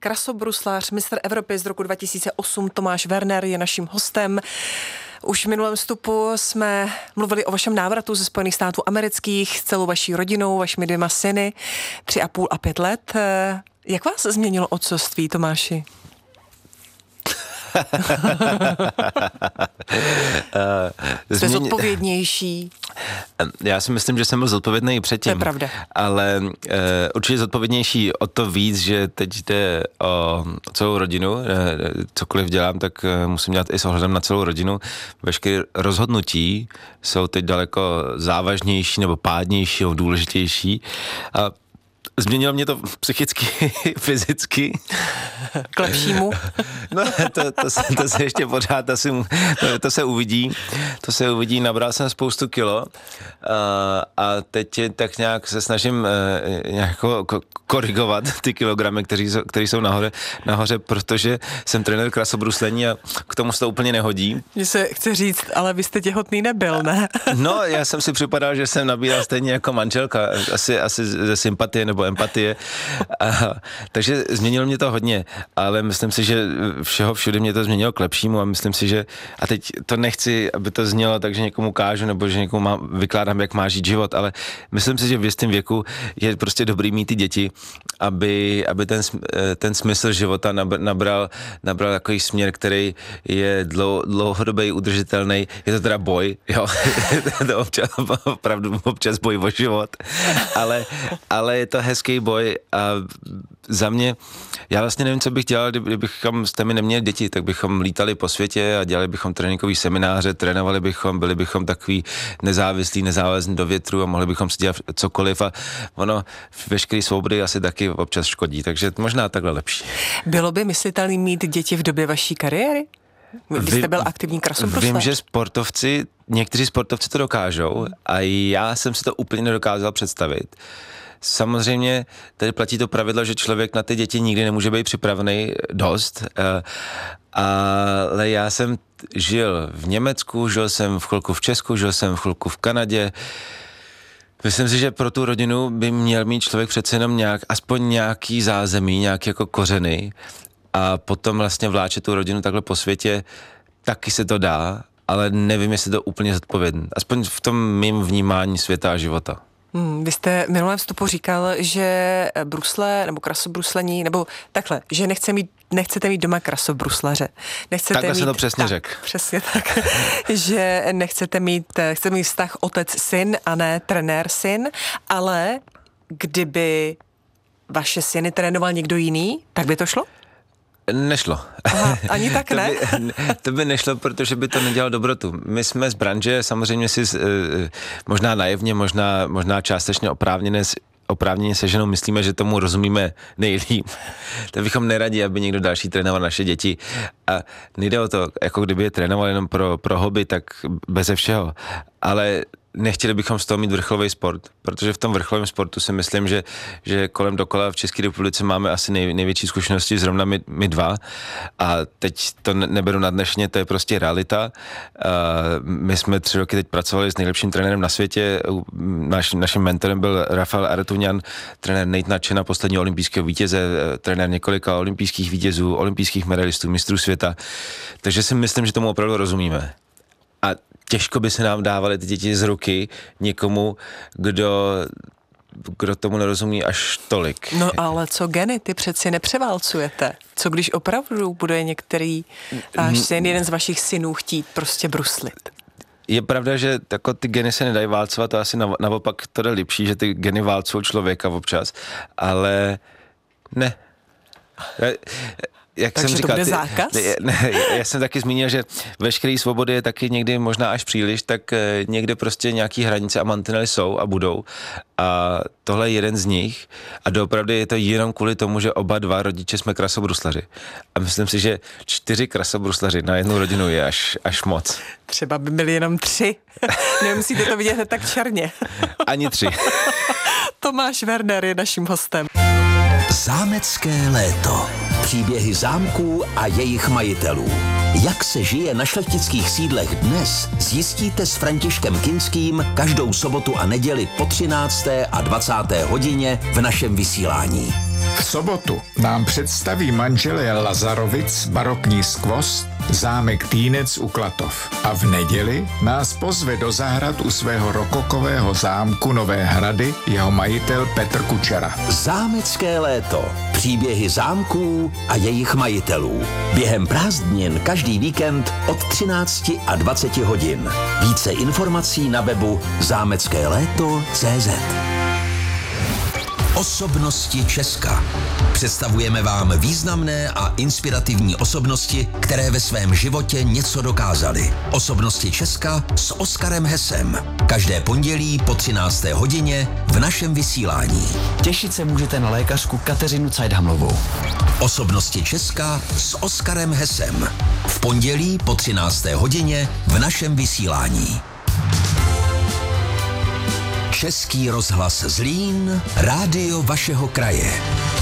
krasobruslař, mistr Evropy z roku 2008 Tomáš Werner je naším hostem. Už v minulém vstupu jsme mluvili o vašem návratu ze Spojených států amerických s celou vaší rodinou, vašimi 2 syny, 3,5 a 5 let. Jak vás změnilo otcovství, Tomáši? Jste zodpovědnější. Já si myslím, že jsem byl zodpovědný i předtím. To je pravda. Ale určitě zodpovědnější o to víc, že teď jde o celou rodinu. Cokoliv dělám, tak musím dělat i s ohledem na celou rodinu. Veškeré rozhodnutí jsou teď daleko závažnější nebo pádnější nebo důležitější. A změnilo mě to psychicky, fyzicky. K lepšímu? No, to se ještě pořád asi, to se uvidí. To se uvidí, nabral jsem spoustu kilo a teď tak nějak se snažím nějak korigovat ty kilogramy, které jsou nahoře, protože jsem trenér krasobruslení a k tomu se to úplně nehodí. Mně se chce říct, ale vy jste těhotný nebyl, ne? No, já jsem si připadal, že jsem nabíral stejně jako manželka, asi ze sympatie nebo empatie. Takže změnilo mě to hodně, ale myslím si, že všude mě to změnilo k lepšímu a myslím si, že a teď to nechci, aby to znělo tak, že někomu kážu nebo že někomu vykládám, jak má žít život, ale myslím si, že v jistém věku je prostě dobrý mít ty děti, aby ten smysl života nabral takový směr, který je dlouhodobý, udržitelný. Je to teda boj, jo, to opravdu občas boj o život, ale je to hezký boj a za mě, já vlastně nevím, co bych dělal, kdybychom s těmi neměli děti, tak bychom lítali po světě a dělali bychom tréninkový semináře, trénovali bychom, byli bychom takový nezávislí, nezávazní do větru a mohli bychom si dělat cokoliv a ono veškeré svobody asi taky občas škodí, takže možná takhle lepší. Bylo by myslitelné mít děti v době vaší kariéry? Když jste byl aktivní krasobruslař? Vím, že někteří sportovci to dokážou a já jsem si to úplně nedokázal představit. Samozřejmě tady platí to pravidlo, že člověk na ty děti nikdy nemůže být připravený dost, ale já jsem žil v Německu, žil jsem v chvilku v Česku, žil jsem v chvilku v Kanadě. Myslím si, že pro tu rodinu by měl mít člověk přece jenom aspoň nějaký zázemí, nějaký jako kořeny a potom vlastně vláčet tu rodinu takhle po světě, taky se to dá, ale nevím, jestli to úplně zodpovědný. Aspoň v tom mým vnímání světa a života. Vy jste v minulém vstupu říkal, že brusle nebo krasobruslení, nebo takhle, že nechcete mít doma krasobruslaře. Takhle jsem to přesně řekl. Přesně tak. Že chcete mít vztah otec-syn a ne trenér-syn, ale kdyby vaše syny trénoval někdo jiný, tak by to šlo? Nešlo. Aha, ani tak ne? To by nešlo, protože by to nedělalo dobrotu. My jsme z branže, samozřejmě si možná naivně, možná částečně oprávněně se ženou myslíme, že tomu rozumíme nejlíp. Tak bychom neradi, aby někdo další trénoval naše děti. A nejde o to, jako kdyby je trénoval jenom pro hobby, tak beze všeho. Ale nechtěli bychom z toho mít vrcholový sport, protože v tom vrcholovém sportu si myslím, že kolem dokola v České republice máme asi největší zkušenosti, zrovna my 2. A teď to neberu nadnešně, to je prostě realita. My jsme 3 roky teď pracovali s nejlepším trenérem na světě. Naším mentorem byl Rafael Aretunian, trenér Nate Natchena, posledního olympijského vítěze, trenér několika olympijských vítězů, olympijských medailistů, mistrů světa. Takže si myslím, že tomu opravdu rozumíme. A těžko by se nám dávaly ty děti z ruky někomu, kdo tomu nerozumí až tolik. No ale co geny? Ty přeci nepřeválcujete. Co když opravdu bude některý váš syn, jeden z vašich synů chtít prostě bruslit? Je pravda, že jako ty geny se nedají válcovat, a asi naopak to jde lepší, že ty geny válcují člověka občas, ale ne. Jak Takže jsem říkal, to bude zákaz? Já jsem taky zmínil, že veškeré svobody je taky někdy možná až příliš, tak někde prostě nějaký hranice a mantinely jsou a budou. A tohle je jeden z nich a doopravdy je to jenom kvůli tomu, že oba 2 rodiče jsme krasobruslaři. A myslím si, že 4 krasobruslaři na jednu rodinu je až moc. Třeba by byli jenom 3. Nemusíte to vidět tak černě. Ani 3. Tomáš Werner je naším hostem. Zámecké léto. Příběhy zámků a jejich majitelů. Jak se žije na šlechtických sídlech dnes, zjistíte s Františkem Kinským každou sobotu a neděli po 13. a 20. hodině v našem vysílání. V sobotu nám představí manželé Lazarovic barokní skvost zámek Týnec u Klatov. A v neděli nás pozve do zahrad u svého rokokového zámku Nové Hrady jeho majitel Petr Kučera. Zámecké léto. Příběhy zámků a jejich majitelů. Během prázdnin každý víkend od 13 a 20 hodin. Více informací na webu zámeckéléto.cz. Osobnosti Česka. Představujeme vám významné a inspirativní osobnosti, které ve svém životě něco dokázaly. Osobnosti Česka s Oskarem Hesem. Každé pondělí po 13. hodině v našem vysílání. Těšit se můžete na lékařku Kateřinu Cajdhamlovou. Osobnosti Česka s Oskarem Hesem. V pondělí po 13. hodině v našem vysílání. Český rozhlas Zlín, rádio vašeho kraje.